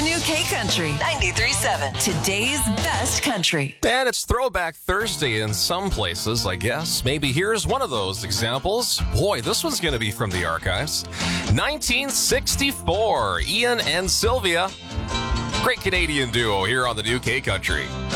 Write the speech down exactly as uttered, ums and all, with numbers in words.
new K Country ninety-three point seven. Today's best country. And it's Throwback Thursday in some places, I guess. Maybe here's one of those examples. Boy, this one's going to be from the archives. nineteen sixty-four, Ian and Sylvia. Great Canadian duo here on the new K Country.